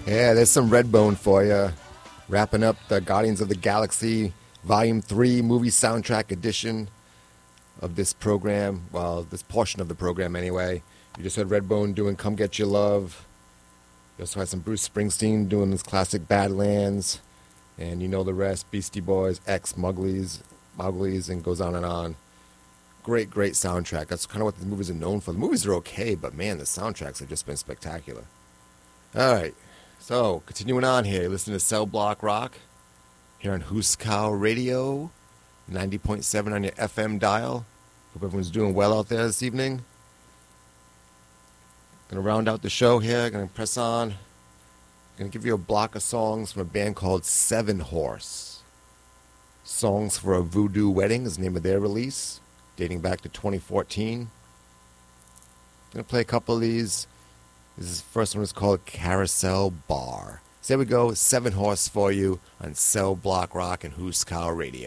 Yeah, there's some Redbone for you. Wrapping up the Guardians of the Galaxy Volume 3 movie soundtrack edition of this program. Well, this portion of the program anyway. You just heard Redbone doing Come Get Your Love. You also had some Bruce Springsteen doing this classic Badlands. And you know the rest, Beastie Boys, X, Mowgli's, and goes on and on. Great, great soundtrack. That's kind of what the movies are known for. The movies are okay, but man, the soundtracks have just been spectacular. All right, so continuing on here, you listen to Cell Block Rock here on Huskow Radio, 90.7 on your FM dial. Hope everyone's doing well out there this evening. Gonna round out the show here. Gonna press on. Gonna give you a block of songs from a band called Seven Horse. Songs for a Voodoo Wedding is the name of their release, dating back to 2014. Gonna play a couple of these. This first one is called Carousel Bar. So there we go, Seven Horse for you on Cell Block Rock and Huskow Radio.